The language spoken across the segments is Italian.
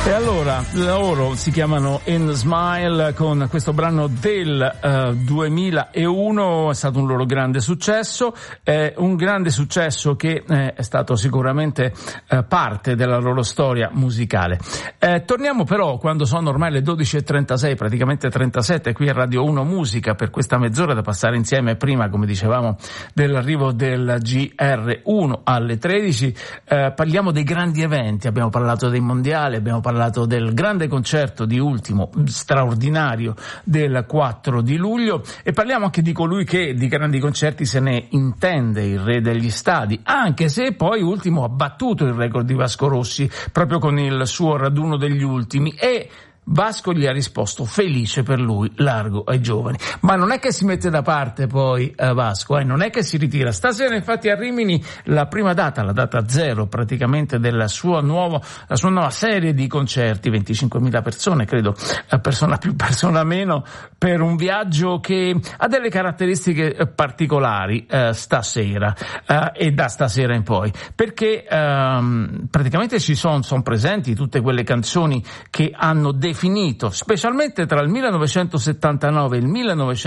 E allora, loro si chiamano In Smile con questo brano del 2001, è stato un loro grande successo, un grande successo che è stato sicuramente parte della loro storia musicale. Torniamo però quando sono ormai le 12:36, praticamente 37, qui a Radio 1 Musica, per questa mezz'ora da passare insieme prima, come dicevamo, dell'arrivo del GR1 alle 13. Parliamo dei grandi eventi, abbiamo parlato dei mondiali, abbiamo parlato del grande concerto di Ultimo, straordinario, del 4 di luglio, e parliamo anche di colui che di grandi concerti se ne intende, il re degli stadi, anche se poi Ultimo ha battuto il record di Vasco Rossi proprio con il suo raduno degli ultimi, e Vasco gli ha risposto felice per lui, largo ai giovani. Ma non è che si mette da parte poi Vasco, non è che si ritira. Stasera infatti a Rimini la prima data, la data zero praticamente della sua nuova serie di concerti, 25.000 persone, credo, persona più, persona meno, per un viaggio che ha delle caratteristiche particolari stasera e da stasera in poi, perché praticamente sono presenti tutte quelle canzoni che hanno definito, specialmente tra il 1979 e il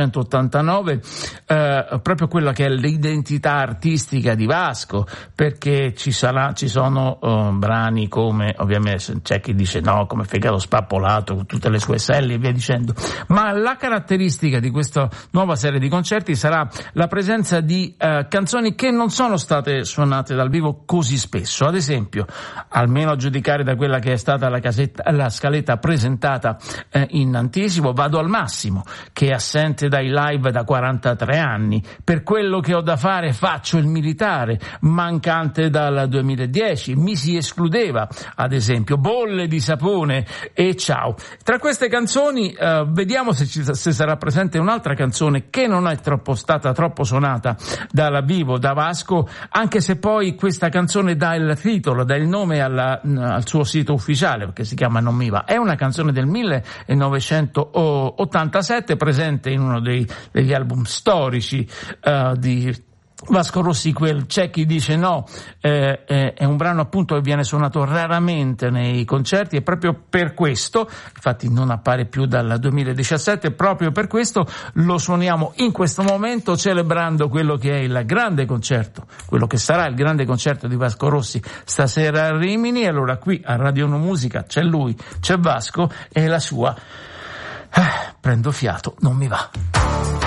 1989, proprio quella che è l'identità artistica di Vasco, perché ci sono brani come, ovviamente c'è chi dice no, come Fegato Spappolato, con tutte le sue selle e via dicendo, ma la caratteristica di questa nuova serie di concerti sarà la presenza di canzoni che non sono state suonate dal vivo così spesso. Ad esempio, almeno a giudicare da quella che è stata la scaletta presentata in anticipo, Vado al massimo, che è assente dai live da 43 anni, Per quello che ho da fare faccio il militare, mancante dal 2010, Mi si escludeva, ad esempio, Bolle di sapone e Ciao. Tra queste canzoni vediamo se sarà presente un'altra canzone che non è stata troppo suonata dal vivo da Vasco, anche se poi questa canzone dà il titolo, dà il nome al suo sito ufficiale, perché si chiama Non mi va. È una canzone del 1987, presente in uno degli album storici di Vasco Rossi, quel C'è chi dice no, è un brano appunto che viene suonato raramente nei concerti, e proprio per questo, infatti non appare più dal 2017, proprio per questo lo suoniamo in questo momento, celebrando quello che è il grande concerto, quello che sarà il grande concerto di Vasco Rossi stasera a Rimini. Allora qui a Radio 1 Musica c'è lui, c'è Vasco e la sua Prendo fiato, non mi va.